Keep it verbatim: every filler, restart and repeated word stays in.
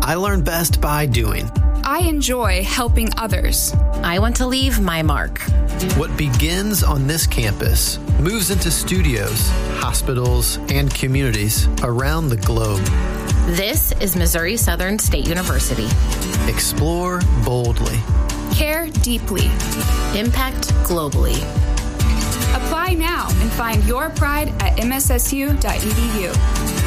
I learn best by doing. I enjoy helping others. I want to leave my mark. What begins on this campus moves into studios, hospitals, and communities around the globe. This is Missouri Southern State University. Explore boldly. Care deeply. Impact globally. Apply now and find your pride at m s s u dot e d u.